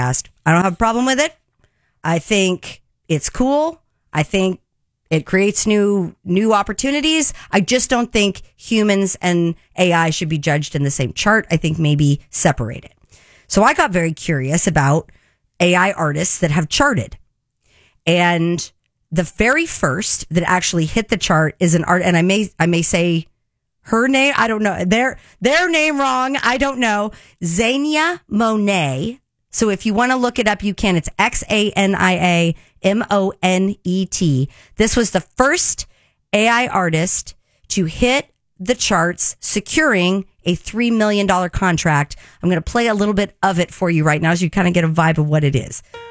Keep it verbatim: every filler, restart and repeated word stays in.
podcast. I don't have a problem with it. I think it's cool. I think it creates new new opportunities. I just don't think humans and A I should be judged in the same chart. I think maybe separated. So I got very curious about A I artists that have charted. And the very first that actually hit the chart is an art, and I may I may say her name, I don't know, their their name wrong, I don't know. Xania Monet. So if you want to look it up, you can. It's X A N I A M O N E T. This was the first A I artist to hit the charts, securing a three million dollars contract. I'm going to play a little bit of it for you right now so you kind of get a vibe of what it is.